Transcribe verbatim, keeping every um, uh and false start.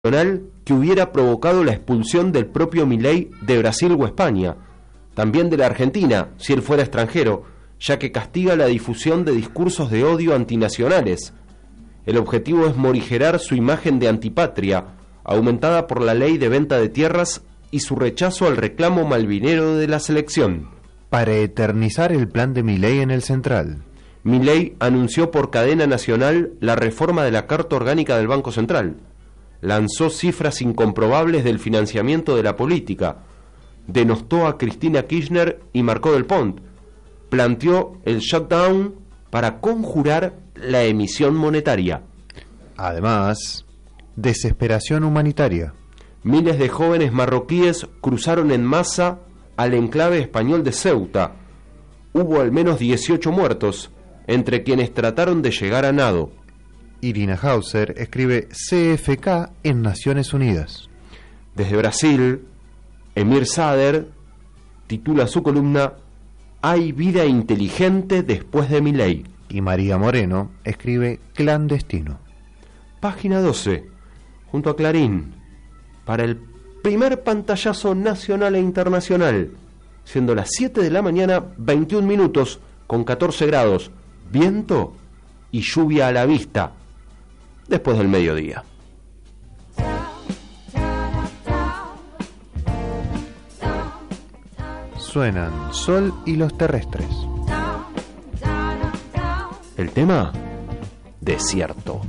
que hubiera provocado la expulsión del propio Milei de Brasil o España, también de la Argentina, si él fuera extranjero, ya que castiga la difusión de discursos de odio antinacionales. El objetivo es morigerar su imagen de antipatria, aumentada por la ley de venta de tierras y su rechazo al reclamo malvinero de la selección. Para eternizar el plan de Milei en el Central. Milei anunció por cadena nacional la reforma de la Carta Orgánica del Banco Central. Lanzó cifras incomprobables del financiamiento de la política. Denostó a Cristina Kirchner y Marcó del Pont. Planteó el shutdown para conjurar la emisión monetaria. Además, desesperación humanitaria. Miles de jóvenes marroquíes cruzaron en masa al enclave español de Ceuta. Hubo al menos dieciocho muertos, entre quienes trataron de llegar a nado. Irina Hauser escribe C F K en Naciones Unidas. Desde Brasil, Emir Sader titula su columna «Hay vida inteligente después de Milei». Y María Moreno escribe Clandestino. Página doce, junto a Clarín, para el primer pantallazo nacional e internacional, siendo las siete de la mañana, veintiún minutos, con catorce grados, viento y lluvia a la vista, después del mediodía. Suenan Sol y los Terrestres. El tema, desierto.